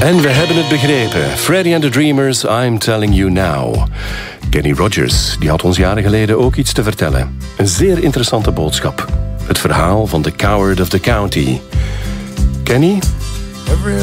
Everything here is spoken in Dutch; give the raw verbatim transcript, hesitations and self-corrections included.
En we hebben het begrepen. Freddie and the Dreamers, I'm Telling You Now. Kenny Rogers, die had ons jaren geleden ook iets te vertellen. Een zeer interessante boodschap. Het verhaal van The Coward of the County. Kenny?